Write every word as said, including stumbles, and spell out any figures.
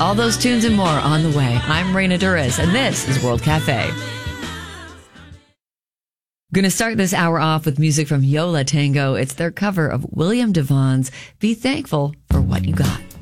All those tunes and more on the way. I'm Raina Duras, and this is World Cafe. Going to start this hour off with music from Yo La Tengo. It's their cover of William DeVon's Be Thankful for What You Got.